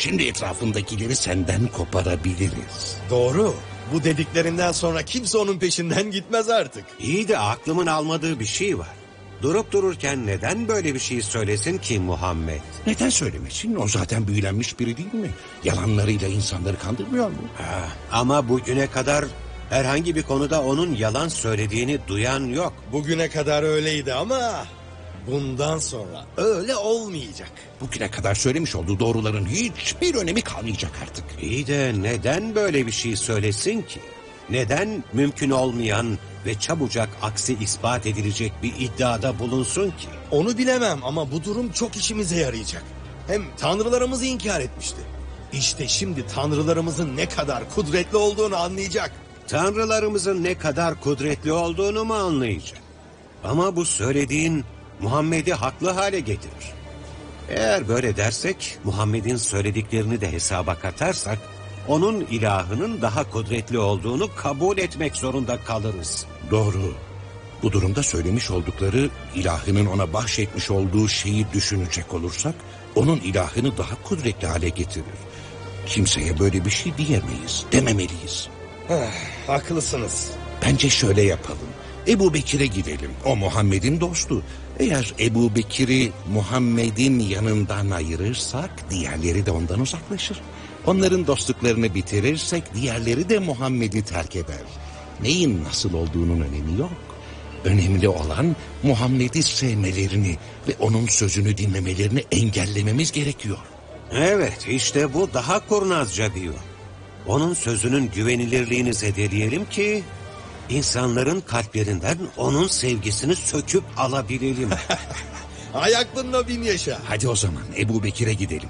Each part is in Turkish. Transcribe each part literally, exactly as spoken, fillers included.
Şimdi etrafındakileri senden koparabiliriz. Doğru. Bu dediklerinden sonra kimse onun peşinden gitmez artık. İyi de aklımın almadığı bir şey var. Durup dururken neden böyle bir şey söylesin ki Muhammed? Neden söylemesin? O zaten büyülenmiş biri değil mi? Yalanlarıyla insanları kandırmıyor mu? Ha, ama bugüne kadar herhangi bir konuda onun yalan söylediğini duyan yok. Bugüne kadar öyleydi ama bundan sonra öyle olmayacak. Bugüne kadar söylemiş olduğu doğruların hiçbir önemi kalmayacak artık. İyi de neden böyle bir şey söylesin ki? Neden mümkün olmayan ve çabucak aksi ispat edilecek bir iddiada bulunsun ki? Onu bilemem ama bu durum çok işimize yarayacak. Hem tanrılarımızı inkar etmişti. İşte şimdi tanrılarımızın ne kadar kudretli olduğunu anlayacak. Tanrılarımızın ne kadar kudretli olduğunu mu anlayacak? Ama bu söylediğin Muhammed'i haklı hale getirir. Eğer böyle dersek, Muhammed'in söylediklerini de hesaba katarsak, onun ilahının daha kudretli olduğunu kabul etmek zorunda kalırız. Doğru. Bu durumda söylemiş oldukları ilahının ona bahşetmiş olduğu şeyi düşünecek olursak, onun ilahını daha kudretli hale getirir. Kimseye böyle bir şey diyemeyiz, dememeliyiz. Ah, haklısınız. Bence şöyle yapalım. Ebu Bekir'e gidelim. O Muhammed'in dostu. Eğer Ebu Bekir'i Muhammed'in yanından ayırırsak diğerleri de ondan uzaklaşır. Onların dostluklarını bitirirsek diğerleri de Muhammed'i terk eder. Neyin nasıl olduğunun önemi yok. Önemli olan Muhammed'i sevmelerini ve onun sözünü dinlemelerini engellememiz gerekiyor. Evet, işte bu daha kurnazca bir yol. Onun sözünün güvenilirliğini zedeleyelim ki insanların kalplerinden onun sevgisini söküp alabilelim. Hay aklınla bin yaşa. Hadi o zaman Ebu Bekir'e gidelim.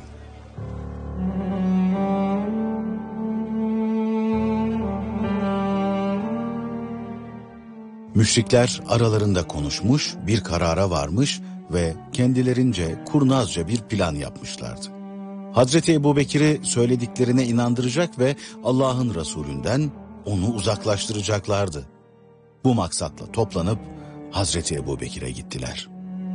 Müşrikler aralarında konuşmuş, bir karara varmış ve kendilerince kurnazca bir plan yapmışlardı. Hazreti Ebubekir'i söylediklerine inandıracak ve Allah'ın Resulünden onu uzaklaştıracaklardı. Bu maksatla toplanıp Hazreti Ebubekir'e gittiler.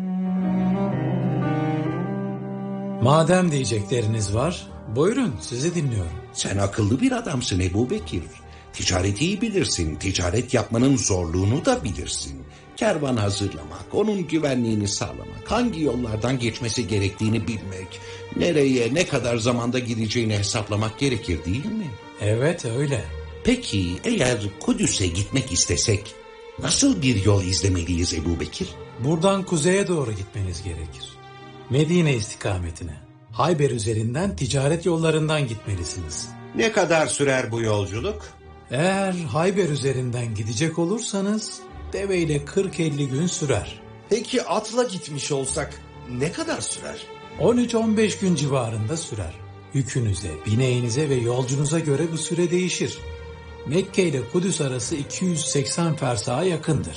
Madem diyecekleriniz var, buyurun sizi dinliyorum. Sen akıllı bir adamsın Ebu Bekir. Ticareti iyi bilirsin, ticaret yapmanın zorluğunu da bilirsin. Kervan hazırlamak, onun güvenliğini sağlamak, hangi yollardan geçmesi gerektiğini bilmek, nereye, ne kadar zamanda gideceğini hesaplamak gerekir değil mi? Evet öyle. Peki eğer Kudüs'e gitmek istesek nasıl bir yol izlemeliyiz Ebu Bekir? Buradan kuzeye doğru gitmeniz gerekir. Medine istikametine. Hayber üzerinden ticaret yollarından gitmelisiniz. Ne kadar sürer bu yolculuk? Eğer Hayber üzerinden gidecek olursanız deveyle kırk elli gün sürer. Peki atla gitmiş olsak ne kadar sürer? on üç on beş gün civarında sürer. Yükünüze, bineğinize ve yolcunuza göre bu süre değişir. Mekke ile Kudüs arası iki yüz seksen fersaha yakındır.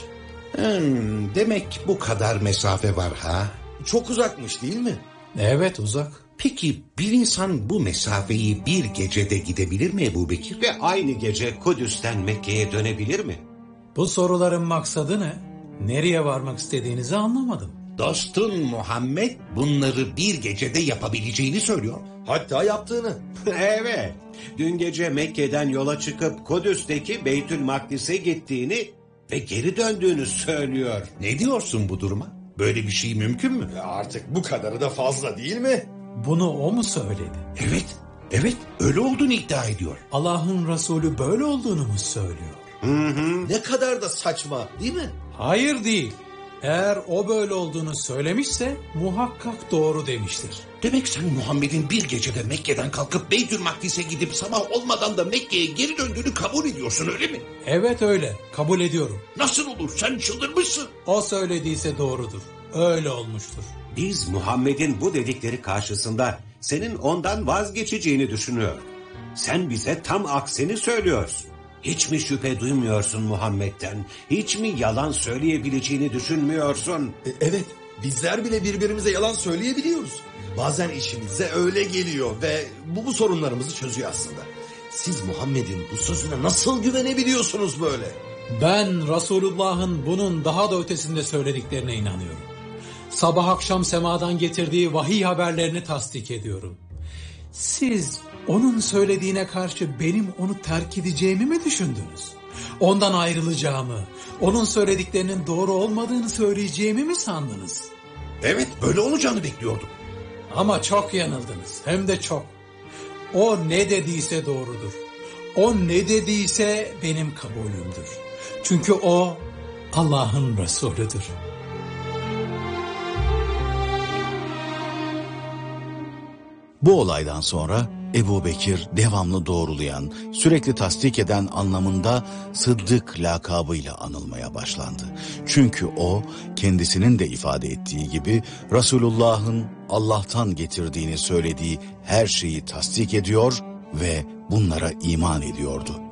Hmm, demek bu kadar mesafe var ha? Çok uzakmış değil mi? Evet uzak. Peki bir insan bu mesafeyi bir gecede gidebilir mi Ebu Bekir? Ve aynı gece Kudüs'ten Mekke'ye dönebilir mi? Bu soruların maksadı ne? Nereye varmak istediğinizi anlamadım. Dostun Muhammed bunları bir gecede yapabileceğini söylüyor. Hatta yaptığını. Evet. Dün gece Mekke'den yola çıkıp Kudüs'teki Beytül Makdis'e gittiğini ve geri döndüğünü söylüyor. Ne diyorsun bu duruma? Böyle bir şey mümkün mü? Ya artık bu kadarı da fazla değil mi? Bunu o mu söyledi? Evet, evet öyle olduğunu iddia ediyor. Allah'ın Resulü böyle olduğunu mu söylüyor? Hı hı. Ne kadar da saçma değil mi? Hayır değil. Eğer o böyle olduğunu söylemişse muhakkak doğru demiştir. Demek sen Muhammed'in bir gecede Mekke'den kalkıp Beytül Makdis'e gidip sabah olmadan da Mekke'ye geri döndüğünü kabul ediyorsun öyle mi? Evet öyle. Kabul ediyorum. Nasıl olur? Sen çıldırmışsın. O söylediyse doğrudur. Öyle olmuştur. Biz Muhammed'in bu dedikleri karşısında senin ondan vazgeçeceğini düşünüyor. Sen bize tam aksini söylüyorsun. Hiç mi şüphe duymuyorsun Muhammed'den? Hiç mi yalan söyleyebileceğini düşünmüyorsun? E, evet, bizler bile birbirimize yalan söyleyebiliyoruz. Bazen işimize öyle geliyor ve bu, bu sorunlarımızı çözüyor aslında. Siz Muhammed'in bu sözüne nasıl güvenebiliyorsunuz böyle? Ben Resulullah'ın bunun daha da ötesinde söylediklerine inanıyorum. Sabah akşam semadan getirdiği vahiy haberlerini tasdik ediyorum. Siz onun söylediğine karşı benim onu terk edeceğimi mi düşündünüz? Ondan ayrılacağımı, onun söylediklerinin doğru olmadığını söyleyeceğimi mi sandınız? Evet, böyle olacağını bekliyordum. Ama çok yanıldınız, hem de çok. O ne dediyse doğrudur. O ne dediyse benim kabulümdür. Çünkü o Allah'ın Resulüdür. Bu olaydan sonra Ebu Bekir devamlı doğrulayan, sürekli tasdik eden anlamında Sıddık lakabıyla anılmaya başlandı. Çünkü o kendisinin de ifade ettiği gibi Resulullah'ın Allah'tan getirdiğini söylediği her şeyi tasdik ediyor ve bunlara iman ediyordu.